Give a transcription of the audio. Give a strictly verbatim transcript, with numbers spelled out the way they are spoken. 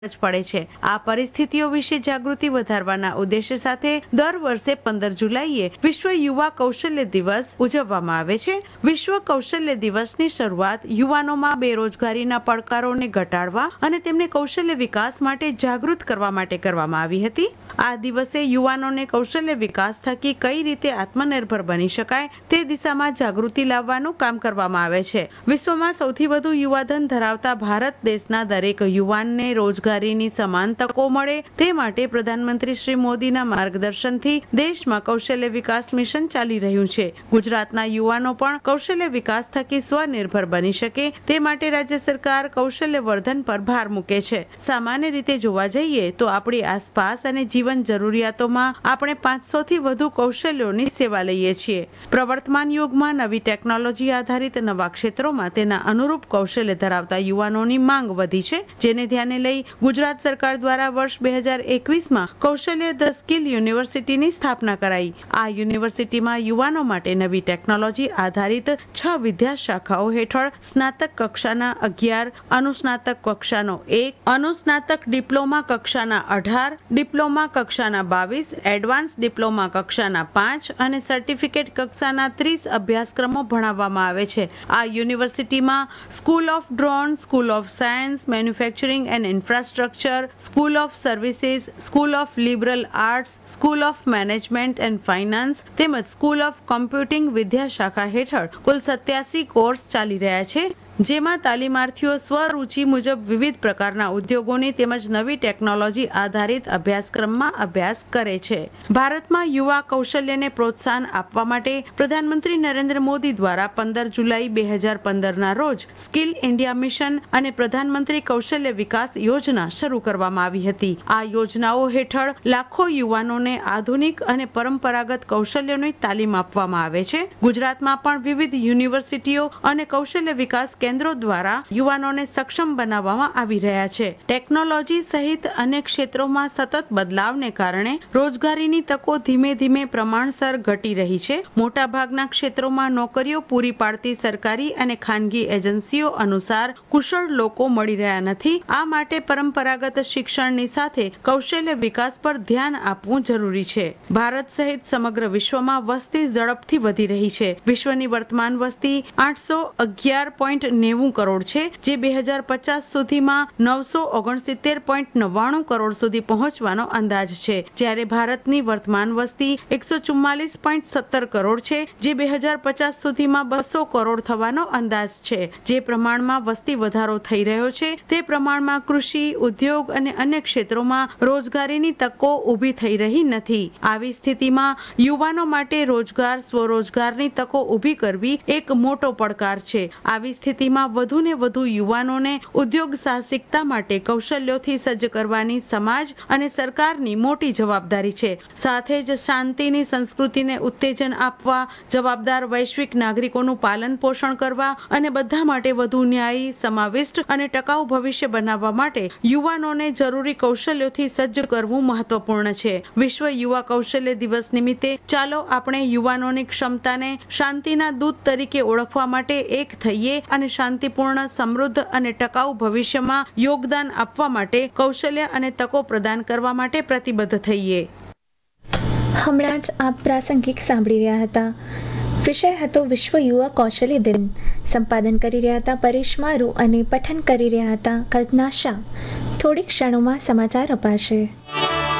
જ પડે છે। આ પરિસ્થિતિઓ વિશે જાગૃતિ વધારવાના ઉદ્દેશ્ય સાથે દર વર્ષે પંદર જુલાઈએ વિશ્વ યુવા કૌશલ્ય દિવસ ઉજવવામાં આવે છે। વિશ્વ કૌશલ્ય દિવસની શરૂઆત યુવાનોમાં બેરોજગારીના પડકારોને ઘટાડવા અને તેમને કૌશલ્ય વિકાસ માટે જાગૃત કરવા માટે કરવામાં આવી હતી। આ દિવસે યુવાનોને કૌશલ્ય વિકાસ થકી કઈ રીતે આત્મનિર્ભર બની શકાય તે દિશામાં જાગૃતિ લાવવાનું કામ કરવામાં આવે છે। વિશ્વમાં સૌથી વધુ યુવાધન ધરાવતા ભારત દેશના દરેક યુવાનને રોજગારીની સમાન તકો મળે તે માટે પ્રધાનમંત્રી શ્રી મોદીના માર્ગદર્શનથી દેશમાં કૌશલ્ય વિકાસ મિશન ચાલી રહ્યું છે। ગુજરાતના યુવાનો પણ કૌશલ્ય વિકાસ થકી સ્વનિર્ભર બની શકે તે માટે રાજ્ય સરકાર કૌશલ્ય વર્ધન પર ભાર મૂકે છે। સામાન્ય રીતે જોવા જઈએ તો આપણી આસપાસ અને જીવન જરૂરિયાતોમાં આપણે પાંચસો થી વધુ કૌશલ્યોની સેવા લઈએ છીએ। પ્રવર્તમાન યુગમાં નવી ટેકનોલોજી આધારિત નવા ક્ષેત્રોમાં તેના અનુરૂપ કૌશલ્ય ધરાવતા યુવાનોની માંગ વધી છે, જેને ધ્યાને લઈ ગુજરાત સરકાર દ્વારા વર્ષ બે હજાર એકવીસમાં કૌશલ્ય ધ સ્કિલ યુનિવર્સિટીની સ્થાપના કરાઈ। આ યુનિવર્સિટીમાં યુવાનો માટે નવી ટેકનોલોજી આધારિત છ વિદ્યા શાખાઓ હેઠળ સ્નાતક કક્ષાના અગિયાર, અનુસ્નાતક કક્ષાનો એક, અનુસ્નાતક ડિપ્લોમા કક્ષાના અઢાર, ડિપ્લોમા કક્ષાના બાવીસ, એડવાન્સ ડિપ્લોમા કક્ષાના પાંચ અને સર્ટિફિકેટ કક્ષાના ત્રીસ અભ્યાસક્રમો ભણાવવામાં આવે છે। આ યુનિવર્સિટીમાં school of drone, school of science, manufacturing and infrastructure, school of services, school of liberal arts, school of management and finance તેમજ સ્કૂલ ઓફ કોમ્પ્યુટિંગ વિદ્યા શાખા હેઠળ કુલ સત્યાસી કોર્સ ચાલી રહ્યા છે, જેમાં તાલીમાર્થીઓ સ્વરૂચિ મુજબ વિવિધ પ્રકારના ઉદ્યોગોની તેમજ નવી ટેકનોલોજી આધારિત અભ્યાસક્રમમાં અભ્યાસ કરે છે। ભારતમાં યુવા કૌશલ્યને પ્રોત્સાહન આપવા માટે પ્રધાનમંત્રી નરેન્દ્ર મોદી દ્વારા પંદર જુલાઈ બે હજાર પંદરના રોજ સ્કિલ ઇન્ડિયા મિશન અને પ્રધાનમંત્રી કૌશલ્ય વિકાસ યોજના શરૂ કરવામાં આવી હતી। આ યોજનાઓ હેઠળ લાખો યુવાનોને આધુનિક અને પરંપરાગત કૌશલ્યોની તાલીમ આપવામાં આવે છે। ગુજરાતમાં પણ વિવિધ યુનિવર્સિટીઓ અને કૌશલ્ય વિકાસ કેન્દ્રો દ્વારા યુવાનોને સક્ષમ બનાવવામાં આવી રહ્યા છે। ટેકનોલોજી સહિત અનેક ક્ષેત્રોમાં સતત બદલાવને કારણે રોજગારીની તકો ધીમે ધીમે પ્રમાણસર ઘટી રહી છે। મોટાભાગના ક્ષેત્રોમાં નોકરીઓ પૂરી પાડતી સરકારી અને ખાનગી એજન્સીઓ અનુસાર કુશળ લોકો મળી રહ્યા નથી। આ માટે પરંપરાગત શિક્ષણની સાથે કૌશલ્ય વિકાસ પર ધ્યાન આપવું જરૂરી છે। ભારત સહિત સમગ્ર વિશ્વમાં વસ્તી ઝડપથી વધી રહી છે। વિશ્વની વર્તમાન વસ્તી આઠસો અગિયાર પોઈન્ટ નેવું કરોડ છે, જે બે હજાર પચાસ સુધીમાં નવસો ઓગણસિત્તેર પોઈન્ટ નવ્વાણું કરોડ સુધી પહોંચવાનો અંદાજ છે, જ્યારે ભારતની વર્તમાન વસ્તી એકસો ચુમ્માલીસ પોઈન્ટ સત્તર કરોડ છે, જે બે હજાર પચાસ સુધીમાં બસો કરોડ થવાનો અંદાજ છે। જે પ્રમાણમાં વસ્તી વધારો થઈ રહ્યો છે તે પ્રમાણમાં કૃષિ, ઉદ્યોગ અને અન્ય ક્ષેત્રોમાં રોજગારીની તકો ઊભી થઈ રહી નથી। આવી સ્થિતિમાં યુવાનો માટે રોજગાર, સ્વરોજગારની તકો ઊભી કરવી એક મોટો પડકાર છે। આવી સ્થિતિમાં વધુ ને વધુ યુવાનોને ઉદ્યોગ સાહસિકતા માટે કૌશલ્યોથી સજ્જ કરવાની સમાજ અને સરકારની મોટી જવાબદારી છે। સાથે જ શાંતિની સંસ્કૃતિને ઉત્તેજન આપવા, જવાબદાર વૈશ્વિક નાગરિકોનું પાલન પોષણ કરવા અને બધા માટે વધુ ન્યાયી, સમાવિષ્ટ અને ટકાઉ ભવિષ્ય બનાવવા માટે યુવાનોને જરૂરી કૌશલ્યોથી સજ્જ કરવું મહત્વપૂર્ણ છે। વિશ્વ યુવા કૌશલ્ય દિવસ નિમિત્તે ચાલો આપણે યુવાનોની ક્ષમતાને શાંતિના દૂત તરીકે ઓળખવા માટે એક થઈએ અને શાંતિપૂર્ણ, સમૃદ્ધ અને ટકાઉ ભવિષ્યમાં યોગદાન આપવા માટે કૌશલ્ય અને તકો પ્રદાન કરવા માટે પ્રતિબદ્ધ થઈએ। હમણાં જ આપ પ્રાસંગિક સાંભળી રહ્યા હતા। વિષય હતો વિશ્વ યુવા કૌશલ્ય દિન। સંપાદન કરી રહ્યા હતા પરેશ મારુ અને પઠન કરી રહ્યા હતા કલ્પના શાહ। થોડી ક્ષણોમાં સમાચાર અપાશે।